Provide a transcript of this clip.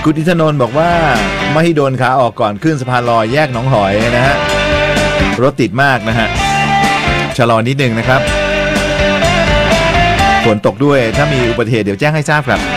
คุณอินทนนท์บอกว่ามหิดลขาออกก่อนขึ้นสะพานลอยแยกหนองหอยนะฮะรถติดมากนะฮะชะลอนิดนึงนะครับฝนตกด้วยถ้ามีอุบัติเหตุเดี๋ยวแจ้งให้ทราบครับ